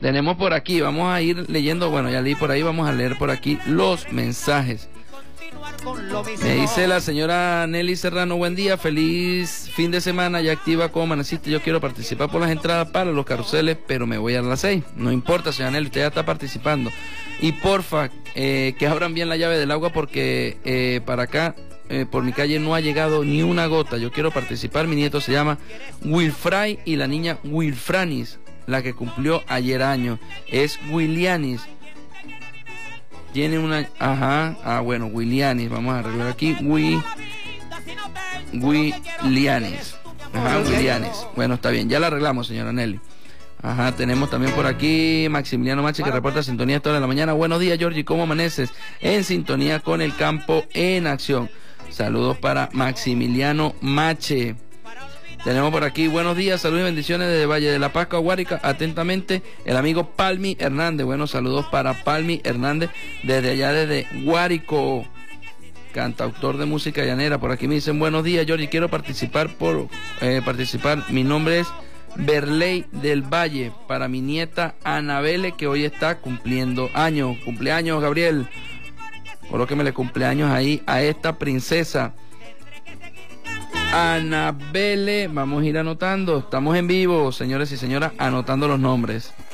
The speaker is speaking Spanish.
Tenemos por aquí, vamos a ir leyendo, bueno, ya leí por ahí, vamos a leer por aquí los mensajes. Me dice la señora Nelly Serrano, buen día, feliz fin de semana, ya activa como amaneciste, yo quiero participar por las entradas para los carruseles, pero me voy a las 6. No importa, señora Nelly, usted ya está participando. Y porfa, que abran bien la llave del agua porque para acá, por mi calle no ha llegado ni una gota. Yo quiero participar, mi nieto se llama Wilfray y la niña Wilfranis, la que cumplió ayer año, es Willianis. Tiene una... Ajá, bueno, Willianis, vamos a arreglar aquí, Willianis. Ajá, Willianis. Bueno, está bien, ya la arreglamos, señora Nelly. Ajá, tenemos también por aquí Maximiliano Mache que reporta sintonía toda la mañana. Buenos días, Georgie, ¿cómo amaneces? En sintonía con el campo en acción. Saludos para Maximiliano Mache. Tenemos por aquí, buenos días, saludos y bendiciones desde Valle de la Paz, Caguárica. Atentamente, el amigo Palmi Hernández. Buenos saludos para Palmi Hernández desde allá, desde Guárico, cantautor de música llanera. Por aquí me dicen, buenos días, Georgie, quiero participar Mi nombre es Berley del Valle, para mi nieta Anabele, que hoy está cumpliendo años. Cumpleaños, Gabriel. Colóquemele cumpleaños ahí a esta princesa Anabele. Vamos a ir anotando, estamos en vivo, señores y señoras, anotando los nombres.